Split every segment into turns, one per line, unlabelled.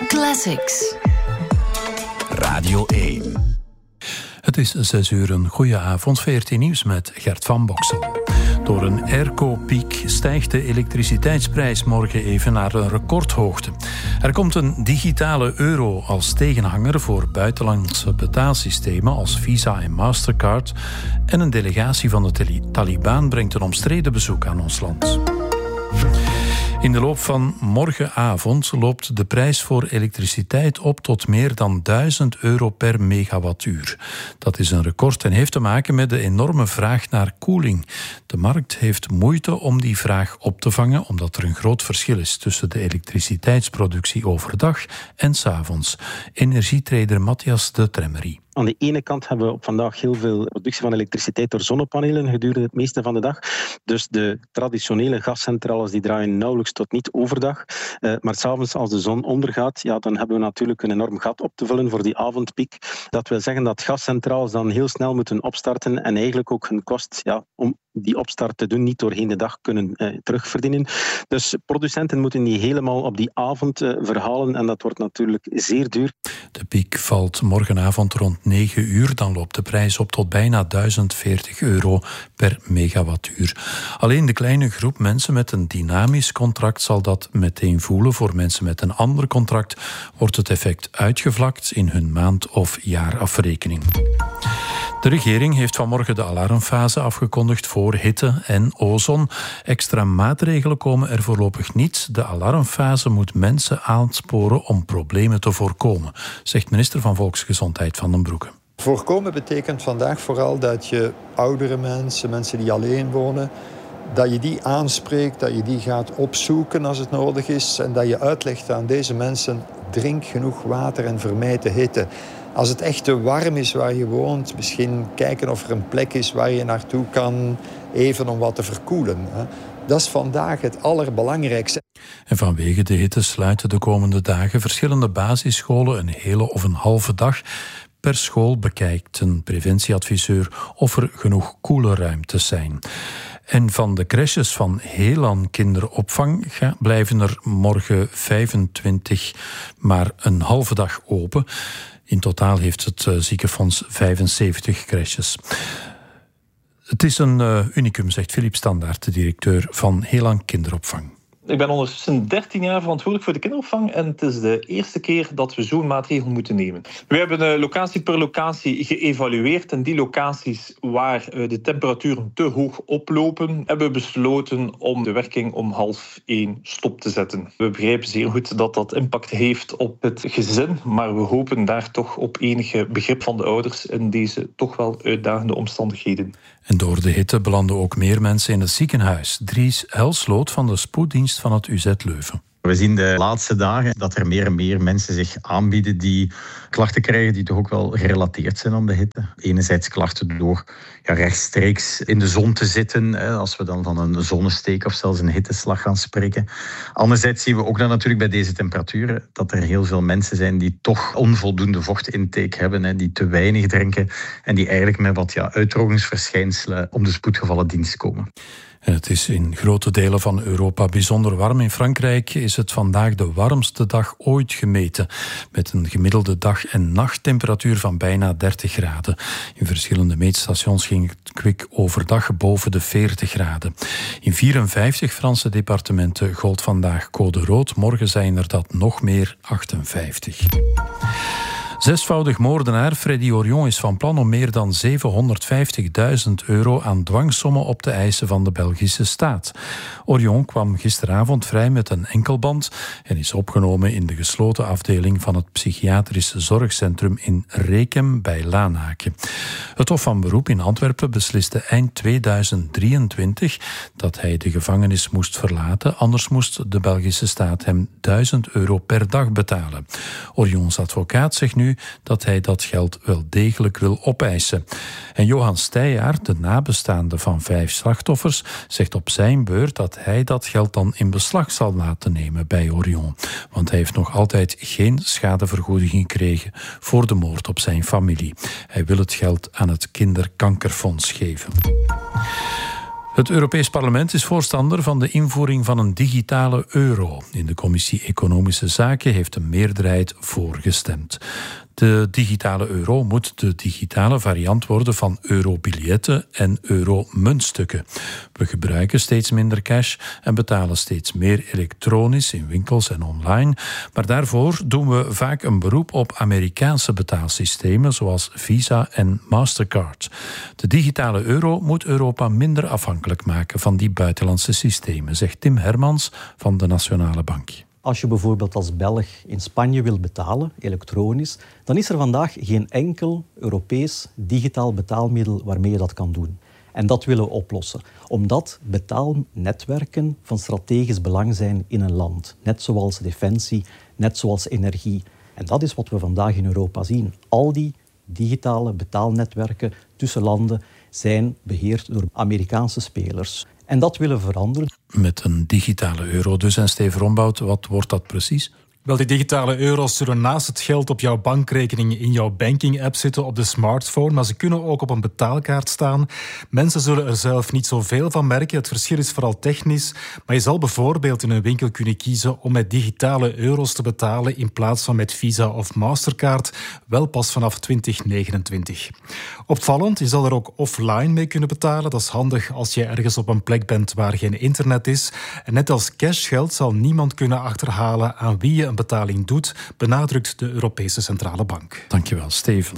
Classics.
Radio 1. Het is 6 uur, een goede avond. VRT Nieuws met Gert van Boksel. Door een airco-piek stijgt de elektriciteitsprijs morgen even naar een recordhoogte. Er komt een digitale euro als tegenhanger voor buitenlandse betaalsystemen als Visa en Mastercard. En een delegatie van de Taliban brengt een omstreden bezoek aan ons land. In de loop van morgenavond loopt de prijs voor elektriciteit op tot meer dan €1000 per megawattuur. Dat is een record en heeft te maken met de enorme vraag naar koeling. De markt heeft moeite om die vraag op te vangen, omdat er een groot verschil is tussen de elektriciteitsproductie overdag en 's avonds. Energietrader Matthias de Tremmery.
Aan de ene kant hebben we op vandaag heel veel productie van elektriciteit door zonnepanelen gedurende het meeste van de dag. Dus de traditionele gascentrales die draaien nauwelijks tot niet overdag. Maar 's avonds als de zon ondergaat, ja, dan hebben we natuurlijk een enorm gat op te vullen voor die avondpiek. Dat wil zeggen dat gascentrales dan heel snel moeten opstarten en eigenlijk ook hun kost om die opstart te doen niet doorheen de dag kunnen terugverdienen. Dus producenten moeten die helemaal op die avond verhalen en dat wordt natuurlijk zeer duur.
De piek valt morgenavond rond 9 uur. Dan loopt de prijs op tot bijna €1040 per megawattuur. Alleen de kleine groep mensen met een dynamisch contract zal dat meteen voelen. Voor mensen met een ander contract wordt het effect uitgevlakt in hun maand- of jaarafrekening. De regering heeft vanmorgen de alarmfase afgekondigd voor hitte en ozon. Extra maatregelen komen er voorlopig niet. De alarmfase moet mensen aansporen om problemen te voorkomen, zegt minister van Volksgezondheid Van den Broeke.
Voorkomen betekent vandaag vooral dat je oudere mensen die alleen wonen, dat je die aanspreekt, dat je die gaat opzoeken als het nodig is en dat je uitlegt aan deze mensen: drink genoeg water en vermijd de hitte. Als het echt te warm is waar je woont, misschien kijken of er een plek is waar je naartoe kan, even om wat te verkoelen. Dat is vandaag het allerbelangrijkste.
En vanwege de hitte sluiten de komende dagen verschillende basisscholen een hele of een halve dag. Per school bekijkt een preventieadviseur of er genoeg koele ruimtes zijn. En van de crèches van Helan Kinderopvang blijven er morgen 25 maar een halve dag open. In totaal heeft het ziekenfonds 75 crèches. Het is een unicum, zegt Philippe Standaert, de directeur van Helan Kinderopvang.
Ik ben ondertussen 13 jaar verantwoordelijk voor de kinderopvang en het is de eerste keer dat we zo'n maatregel moeten nemen. We hebben locatie per locatie geëvalueerd en die locaties waar de temperaturen te hoog oplopen, hebben we besloten om de werking om 12:30 stop te zetten. We begrijpen zeer goed dat dat impact heeft op het gezin, maar we hopen daar toch op enige begrip van de ouders in deze toch wel uitdagende omstandigheden.
En door de hitte belanden ook meer mensen in het ziekenhuis. Dries Helsloot van de spoeddienst van het UZ Leuven.
We zien de laatste dagen dat er meer en meer mensen zich aanbieden die klachten krijgen die toch ook wel gerelateerd zijn aan de hitte. Enerzijds klachten door rechtstreeks in de zon te zitten, als we dan van een zonnesteek of zelfs een hitteslag gaan spreken. Anderzijds zien we ook dan natuurlijk bij deze temperaturen dat er heel veel mensen zijn die toch onvoldoende vochtintake hebben, die te weinig drinken en die eigenlijk met wat uitdrogingsverschijnselen om de spoedgevallendienst komen.
En het is in grote delen van Europa bijzonder warm. In Frankrijk is het vandaag de warmste dag ooit gemeten, met een gemiddelde dag- en nachttemperatuur van bijna 30 graden. In verschillende meetstations ging het kwik overdag boven de 40 graden. In 54 Franse departementen gold vandaag code rood. Morgen zijn er dat nog meer, 58. Zesvoudig moordenaar Freddy Orion is van plan om meer dan €750.000 aan dwangsommen op te eisen van de Belgische staat. Orion kwam gisteravond vrij met een enkelband en is opgenomen in de gesloten afdeling van het psychiatrisch zorgcentrum in Rekem bij Laanaken. Het Hof van Beroep in Antwerpen besliste eind 2023 dat hij de gevangenis moest verlaten, anders moest de Belgische staat hem €1000 per dag betalen. Orions advocaat zegt nu dat hij dat geld wel degelijk wil opeisen. En Johan Steijaert, de nabestaande van 5 slachtoffers, zegt op zijn beurt dat hij dat geld dan in beslag zal laten nemen bij Orion. Want hij heeft nog altijd geen schadevergoeding gekregen voor de moord op zijn familie. Hij wil het geld aan het kinderkankerfonds geven. Het Europees Parlement is voorstander van de invoering van een digitale euro. In de Commissie Economische Zaken heeft een meerderheid voor gestemd. De digitale euro moet de digitale variant worden van eurobiljetten en euromuntstukken. We gebruiken steeds minder cash en betalen steeds meer elektronisch in winkels en online. Maar daarvoor doen we vaak een beroep op Amerikaanse betaalsystemen zoals Visa en Mastercard. De digitale euro moet Europa minder afhankelijk maken van die buitenlandse systemen, zegt Tim Hermans van de Nationale Bank.
Als je bijvoorbeeld als Belg in Spanje wil betalen, elektronisch, dan is er vandaag geen enkel Europees digitaal betaalmiddel waarmee je dat kan doen. En dat willen we oplossen, omdat betaalnetwerken van strategisch belang zijn in een land. Net zoals defensie, net zoals energie. En dat is wat we vandaag in Europa zien. Al die digitale betaalnetwerken tussen landen zijn beheerd door Amerikaanse spelers. En dat willen we veranderen.
Met een digitale euro dus. En Steven Rombout, wat wordt dat precies?
Wel, die digitale euro's zullen naast het geld op jouw bankrekening in jouw banking-app zitten op de smartphone, maar ze kunnen ook op een betaalkaart staan. Mensen zullen er zelf niet zoveel van merken. Het verschil is vooral technisch, maar je zal bijvoorbeeld in een winkel kunnen kiezen om met digitale euro's te betalen in plaats van met Visa of Mastercard, wel pas vanaf 2029. Opvallend, je zal er ook offline mee kunnen betalen. Dat is handig als je ergens op een plek bent waar geen internet is. En net als cashgeld zal niemand kunnen achterhalen aan wie je een betaling doet, benadrukt de Europese Centrale Bank.
Dankjewel, Steven.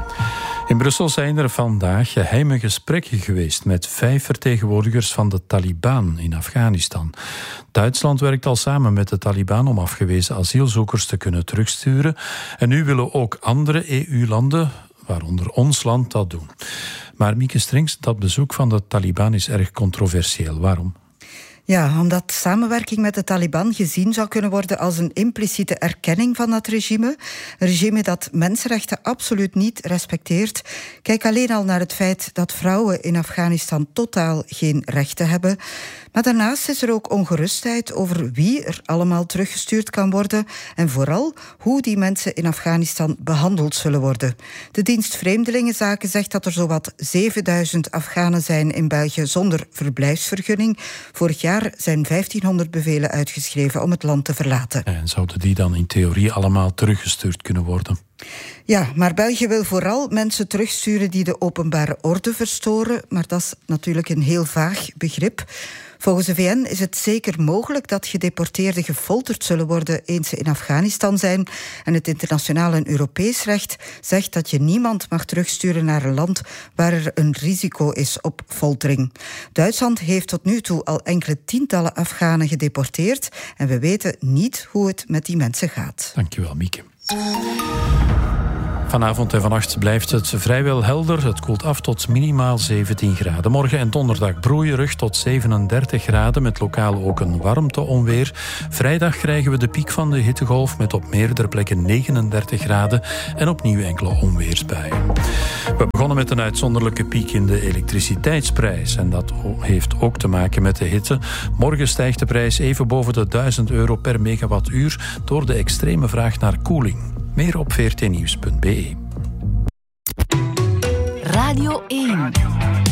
In Brussel zijn er vandaag geheime gesprekken geweest met 5 vertegenwoordigers van de Taliban in Afghanistan. Duitsland werkt al samen met de Taliban om afgewezen asielzoekers te kunnen terugsturen. En nu willen ook andere EU-landen, waaronder ons land, dat doen. Maar Mieke Strings, dat bezoek van de Taliban is erg controversieel. Waarom?
Ja, omdat samenwerking met de Taliban gezien zou kunnen worden als een impliciete erkenning van dat regime. Een regime dat mensenrechten absoluut niet respecteert. Kijk alleen al naar het feit dat vrouwen in Afghanistan totaal geen rechten hebben. Maar daarnaast is er ook ongerustheid over wie er allemaal teruggestuurd kan worden en vooral hoe die mensen in Afghanistan behandeld zullen worden. De dienst Vreemdelingenzaken zegt dat er zowat 7000 Afghanen zijn in België zonder verblijfsvergunning. Vorig jaar zijn 1500 bevelen uitgeschreven om het land te verlaten.
En zouden die dan in theorie allemaal teruggestuurd kunnen worden?
Ja, maar België wil vooral mensen terugsturen die de openbare orde verstoren. Maar dat is natuurlijk een heel vaag begrip. Volgens de VN is het zeker mogelijk dat gedeporteerden gefolterd zullen worden eens ze in Afghanistan zijn. En het internationaal en Europees recht zegt dat je niemand mag terugsturen naar een land waar er een risico is op foltering. Duitsland heeft tot nu toe al enkele tientallen Afghanen gedeporteerd. En we weten niet hoe het met die mensen gaat.
Dankjewel, Mieke. Vanavond en vannacht blijft het vrijwel helder. Het koelt af tot minimaal 17 graden. Morgen en donderdag broeierig tot 37 graden... met lokaal ook een warmteonweer. Vrijdag krijgen we de piek van de hittegolf... met op meerdere plekken 39 graden... en opnieuw enkele onweersbuien. We begonnen met een uitzonderlijke piek in de elektriciteitsprijs. En dat heeft ook te maken met de hitte. Morgen stijgt de prijs even boven de €1000 per megawattuur... door de extreme vraag naar koeling. Meer op vrtnieuws.be.
Radio 1.